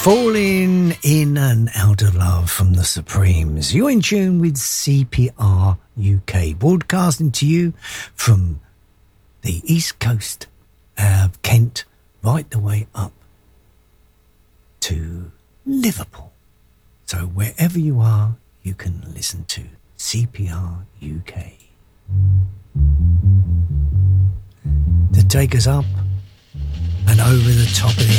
Falling in and out of love from the Supremes. You're in tune with CPR UK, broadcasting to you from the east coast of Kent, right the way up to Liverpool. So wherever you are, you can listen to CPR UK. To take us up and over the top of the